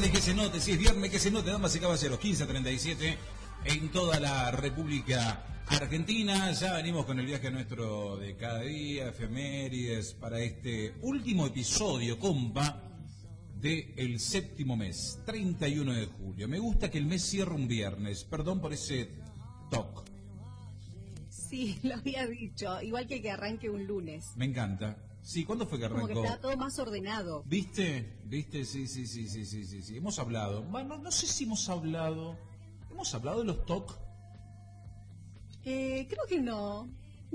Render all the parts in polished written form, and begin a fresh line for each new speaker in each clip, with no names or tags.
martes que se note, si es viernes que se note, damas y caballeros, 15:37 en toda la República Argentina. Ya venimos con el viaje nuestro de cada día, efemérides, para este último episodio, compa, del séptimo mes, 31 de julio. Me gusta que el mes cierre un viernes, perdón por ese toque.
Sí, lo había dicho, igual que arranque un lunes.
Me encanta. Sí, ¿cuándo fue que arrancó?
Como que está todo más ordenado.
¿Viste? Sí. Hemos hablado. Bueno, no sé si hemos hablado. ¿Hemos hablado de los TOC?
Creo que no.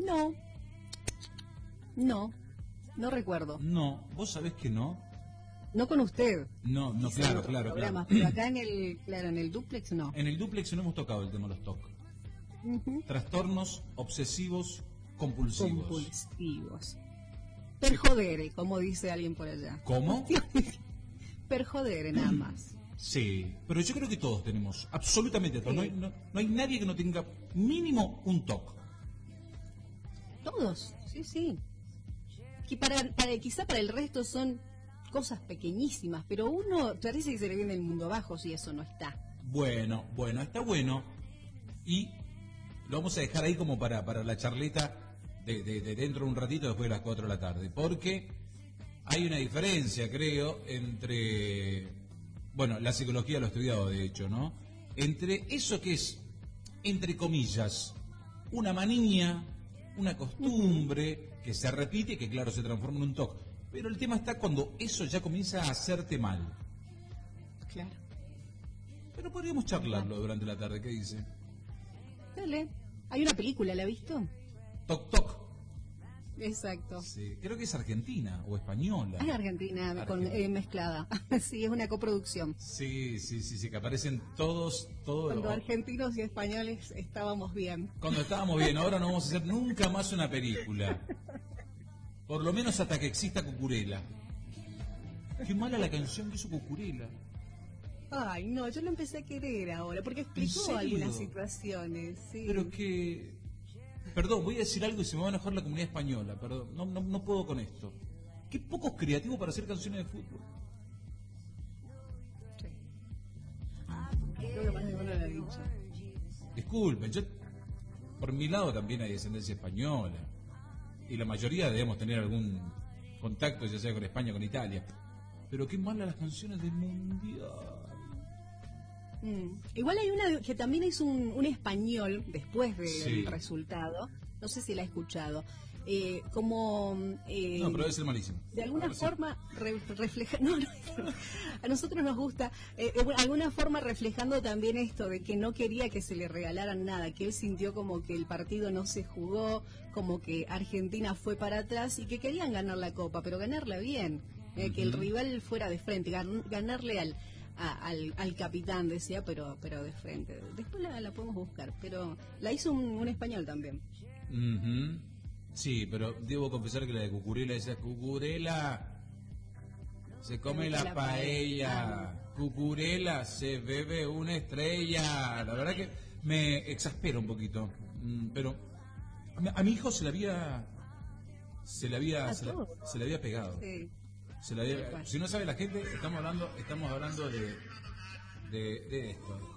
No recuerdo.
No, vos sabés que no.
No con usted.
No, claro.
Pero acá en el dúplex no.
En el dúplex no hemos tocado el tema de los TOC. Trastornos obsesivos compulsivos.
Per jodere, como dice alguien por allá.
¿Cómo?
Per jodere, nada más.
Sí, pero yo creo que todos tenemos, absolutamente todos.
Sí.
No hay nadie que no tenga mínimo un TOC.
Todos, sí. Que quizá para el resto son cosas pequeñísimas, pero uno parece que se le viene el mundo abajo si eso no está.
Bueno, está bueno. Y lo vamos a dejar ahí como para la charleta de dentro de un ratito después de las 4 de la tarde. Porque hay una diferencia, creo, entre... Bueno, la psicología lo ha estudiado, de hecho, ¿no? Entre eso que es, entre comillas, una manía, una costumbre que se repite y que, claro, se transforma en un TOC. Pero el tema está cuando eso ya comienza a hacerte mal.
Claro.
Pero podríamos charlarlo durante la tarde, ¿qué dice?
Dale. Hay una película, ¿la ha visto?
Toc.
Exacto.
Sí, creo que es argentina o española.
Es argentina. Mezclada. Sí, es una coproducción.
Sí, que aparecen todos.
Cuando argentinos y españoles estábamos bien.
Cuando estábamos bien, ahora no vamos a hacer nunca más una película. Por lo menos hasta que exista Cucurella. Qué mala la canción que hizo Cucurella.
Ay, no, yo lo empecé a querer ahora, porque explicó algunas situaciones. Sí.
Pero que... Perdón, voy a decir algo y se me va a enojar la comunidad española. Perdón, no puedo con esto. Qué pocos creativos para hacer canciones de fútbol.
Sí. Creo que más de uno lo ha dicho.
Disculpen, yo por mi lado también hay descendencia española. Y la mayoría debemos tener algún contacto, ya sea con España o con Italia. Pero qué malas las canciones del Mundial.
Igual hay una que también hizo un español después del resultado, no sé si la ha escuchado,
no, pero debe ser malísimo.
De alguna forma refleja, a nosotros nos gusta, de alguna forma reflejando también esto de que no quería que se le regalaran nada, que él sintió como que el partido no se jugó, como que Argentina fue para atrás y que querían ganar la Copa, pero ganarla bien, que el rival fuera de frente, ganarle al capitán, decía, pero de frente. Después la podemos buscar, pero la hizo un español también.
Sí, pero debo confesar que la de Cucurella, esa Cucurella se come la paella, Cucurella se bebe una estrella. La verdad que me exaspera un poquito, pero a mi hijo se le había pegado.
Sí.
Si no sabe la gente, estamos hablando de esto.